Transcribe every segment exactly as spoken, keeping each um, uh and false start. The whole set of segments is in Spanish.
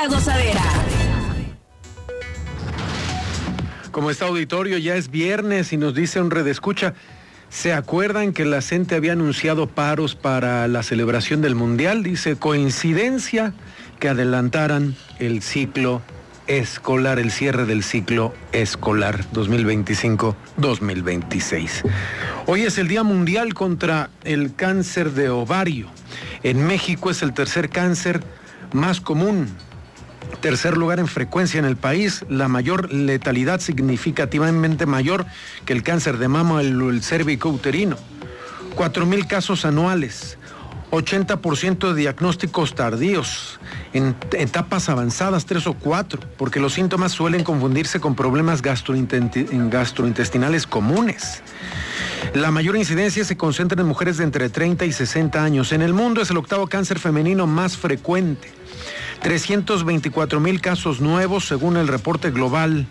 La Gozadera. Como está, auditorio, ya es viernes y nos dice un redescucha, ¿se acuerdan que la CENTE había anunciado paros para la celebración del Mundial? Dice, coincidencia que adelantaran el ciclo escolar, el cierre del ciclo escolar dos mil veinticinco dos mil veintiséis. Hoy es el Día Mundial contra el Cáncer de Ovario. En México es el tercer cáncer más común. Tercer lugar en frecuencia en el país, la mayor letalidad significativamente mayor que el cáncer de mama o el, el cérvico-uterino. Cuatro mil casos anuales, ochenta por ciento de diagnósticos tardíos, en etapas avanzadas, tres o cuatro, porque los síntomas suelen confundirse con problemas gastrointestinales comunes. La mayor incidencia se concentra en mujeres de entre treinta y sesenta años. En el mundo es el octavo cáncer femenino más frecuente. trescientos veinticuatro mil casos nuevos según el reporte global.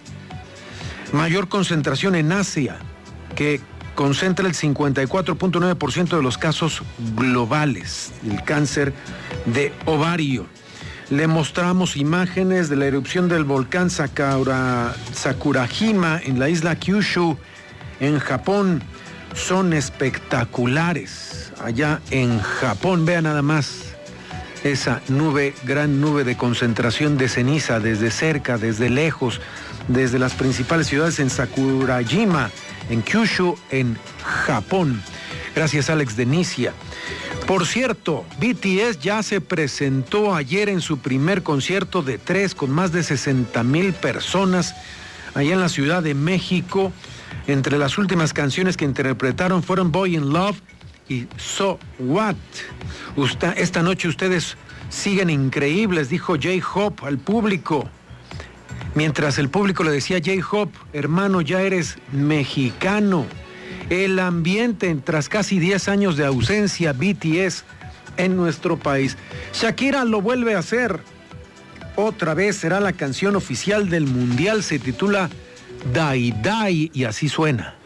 Mayor concentración en Asia, que concentra el cincuenta y cuatro punto nueve por ciento de los casos globales del cáncer de ovario. Le mostramos imágenes de la erupción del volcán Sakura, Sakurajima en la isla Kyushu, en Japón. Son espectaculares allá en Japón. Vean nada más esa nube, gran nube de concentración de ceniza desde cerca, desde lejos, desde las principales ciudades en Sakurajima, en Kyushu, en Japón. Gracias, Alex Denicia. Por cierto, B T S ya se presentó ayer en su primer concierto de tres con más de sesenta mil personas allá en la Ciudad de México. Entre las últimas canciones que interpretaron fueron Boy in Love y So What. Usted, esta noche ustedes siguen increíbles, dijo J-Hope al público. Mientras el público le decía a J-Hope, hermano, ya eres mexicano. El ambiente tras casi diez años de ausencia, B T S en nuestro país. Shakira lo vuelve a hacer. Otra vez será la canción oficial del Mundial, se titula Die Die y así suena.